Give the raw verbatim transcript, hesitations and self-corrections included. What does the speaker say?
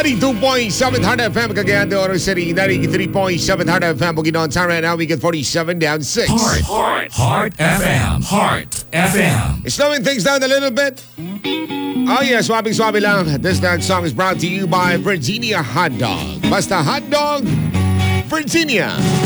ninety-two point seven Heart F M, Cagayan de Oro City. ninety-three point seven Heart F M, Bukidnon. Time right now, we get forty-seven down six. Heart, Heart, Heart F M, Heart F M. Slowing things down a little bit. Oh yeah, swabe-swabe lang. This dance song is brought to you by Virginia Hot Dog. Basta hot dog, Virginia.